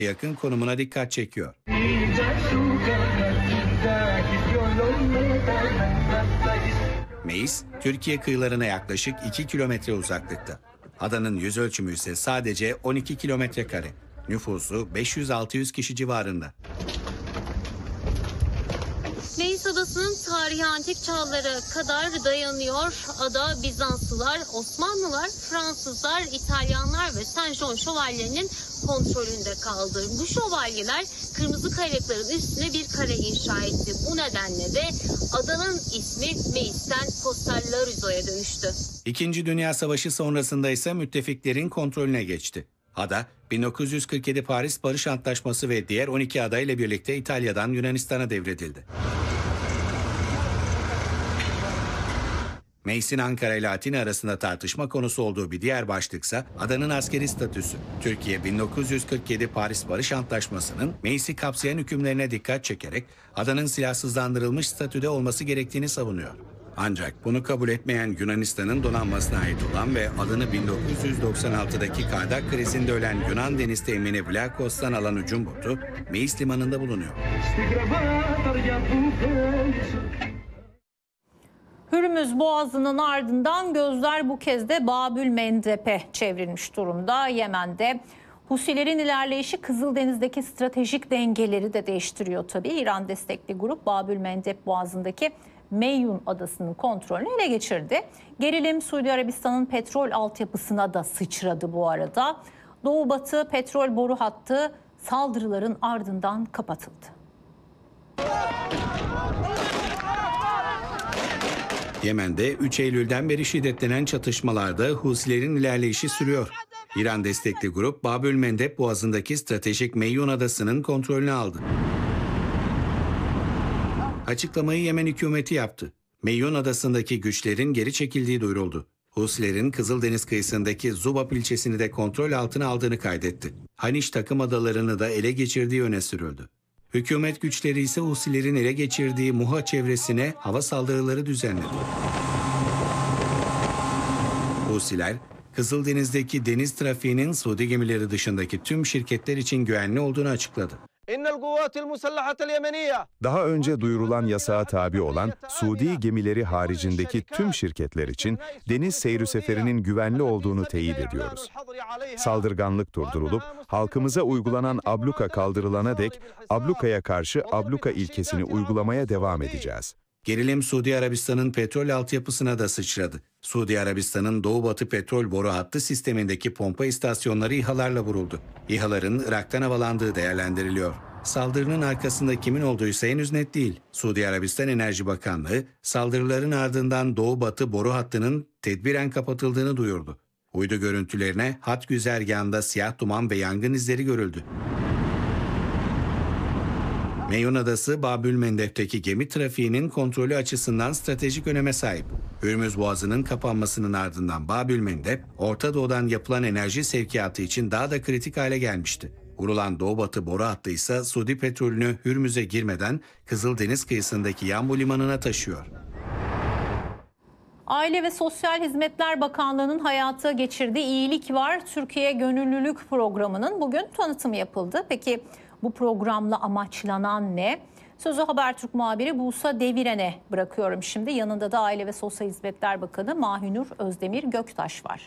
yakın konumuna dikkat çekiyor. Meis, Türkiye kıyılarına yaklaşık 2 kilometre uzaklıkta. Adanın yüz ölçümü ise sadece 12 kilometre kare. Nüfusu 500-600 kişi civarında. Meis Adası'nın tarihi antik çağlara kadar dayanıyor. Ada Bizanslılar, Osmanlılar, Fransızlar, İtalyanlar ve Saint John şövalyelerinin kontrolünde kaldı. Bu şövalyeler kırmızı kayalıkların üstüne bir kale inşa etti. Bu nedenle de adanın ismi Meis'ten Costa Laruzo'ya dönüştü. İkinci Dünya Savaşı sonrasında ise müttefiklerin kontrolüne geçti. Ada, 1947 Paris Barış Antlaşması ve diğer 12 ada ile birlikte İtalya'dan Yunanistan'a devredildi. Meis'in Ankara ile Atina arasında tartışma konusu olduğu bir diğer başlıksa adanın askeri statüsü. Türkiye 1947 Paris Barış Antlaşması'nın Meis'i kapsayan hükümlerine dikkat çekerek adanın silahsızlandırılmış statüde olması gerektiğini savunuyor. Ancak bunu kabul etmeyen Yunanistan'ın donanmasına ait olan ve adını 1996'daki Kardak krizinde ölen Yunan deniz temini Vlakos'tan alan hücum botu Meis limanında bulunuyor. Hürmüz Boğazı'nın ardından gözler bu kez de Babül Mendeb'e çevrilmiş durumda. Yemen'de Husilerin ilerleyişi Kızıldeniz'deki stratejik dengeleri de değiştiriyor tabii. İran destekli grup Babül Mendeb Boğazı'ndaki Meyyun adasının kontrolünü ele geçirdi. Gerilim Suudi Arabistan'ın petrol altyapısına da sıçradı bu arada. Doğu Batı petrol boru hattı saldırıların ardından kapatıldı. Yemen'de 3 Eylül'den beri şiddetlenen çatışmalarda Husilerin ilerleyişi sürüyor. İran destekli grup Babül Mendeb Boğazı'ndaki stratejik Meyyun adasının kontrolünü aldı. Açıklamayı Yemen hükümeti yaptı. Meyyun adasındaki güçlerin geri çekildiği duyuruldu. Husilerin Kızıldeniz kıyısındaki Zubab ilçesini de kontrol altına aldığını kaydetti. Haniş takım adalarını da ele geçirdiği öne sürüldü. Hükümet güçleri ise Husilerin ele geçirdiği Muha çevresine hava saldırıları düzenledi. Husiler, Kızıldeniz'deki deniz trafiğinin Suudi gemileri dışındaki tüm şirketler için güvenli olduğunu açıkladı. Daha önce duyurulan yasağa tabi olan Suudi gemileri haricindeki tüm şirketler için deniz seyri seferinin güvenli olduğunu teyit ediyoruz. Saldırganlık durdurulup halkımıza uygulanan abluka kaldırılana dek ablukaya karşı abluka ilkesini uygulamaya devam edeceğiz. Gerilim Suudi Arabistan'ın petrol altyapısına da sıçradı. Suudi Arabistan'ın Doğu Batı petrol boru hattı sistemindeki pompa istasyonları İHA'larla vuruldu. İHA'ların Irak'tan havalandığı değerlendiriliyor. Saldırının arkasında kimin olduğu ise henüz net değil. Suudi Arabistan Enerji Bakanlığı saldırıların ardından Doğu Batı boru hattının tedbiren kapatıldığını duyurdu. Uydu görüntülerine hat güzergahında siyah duman ve yangın izleri görüldü. Meyyun Adası, Babül Mendeb'teki gemi trafiğinin kontrolü açısından stratejik öneme sahip. Hürmüz Boğazı'nın kapanmasının ardından Babül Mendeb, Orta Doğu'dan yapılan enerji sevkiyatı için daha da kritik hale gelmişti. Vurulan Doğu Batı boru hattı ise Suudi petrolünü Hürmüz'e girmeden Kızıldeniz kıyısındaki Yanbu limanına taşıyor. Aile ve Sosyal Hizmetler Bakanlığı'nın hayata geçirdiği İyilik Var Türkiye Gönüllülük Programı'nın bugün tanıtımı yapıldı. Peki bu programla amaçlanan ne? Sözü Habertürk muhabiri Buse Deviren'e bırakıyorum şimdi. Yanında da Aile ve Sosyal Hizmetler Bakanı Mahinur Özdemir Göktaş var.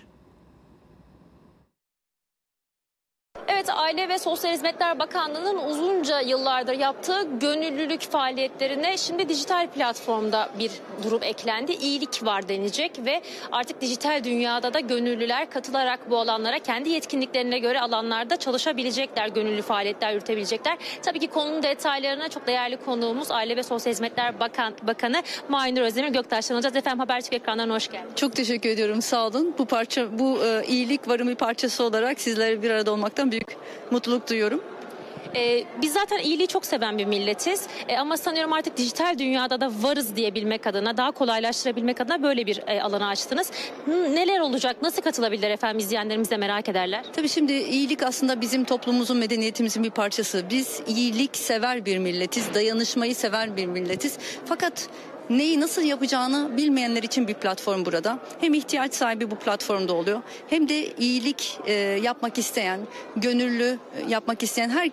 Evet, Aile ve Sosyal Hizmetler Bakanlığı'nın uzunca yıllardır yaptığı gönüllülük faaliyetlerine şimdi dijital platformda bir durum eklendi. İyilik Var denilecek ve artık dijital dünyada da gönüllüler katılarak bu alanlara kendi yetkinliklerine göre alanlarda çalışabilecekler, gönüllü faaliyetler yürütebilecekler. Tabii ki konunun detaylarına çok değerli konuğumuz Aile ve Sosyal Hizmetler Bakanı Mahinur Özdemir Göktaş'tan alacağız. Efendim Habertürk ekranlarına hoş geldiniz. Çok teşekkür ediyorum, sağ olun. Bu İyilik Var'ın bir parçası olarak sizlerle bir arada olmaktan büyük mutluluk duyuyorum. Biz zaten iyiliği çok seven bir milletiz ama sanıyorum artık dijital dünyada da varız diyebilmek adına, daha kolaylaştırabilmek adına böyle bir alanı açtınız. Neler olacak, nasıl katılabilirler efendim, izleyenlerimiz de merak ederler. Tabii şimdi iyilik aslında bizim toplumumuzun, medeniyetimizin bir parçası. Biz iyilik sever bir milletiz, dayanışmayı sever bir milletiz. Fakat neyi nasıl yapacağını bilmeyenler için bir platform burada. Hem ihtiyaç sahibi bu platformda oluyor hem de iyilik yapmak isteyen, gönüllü yapmak isteyen herkes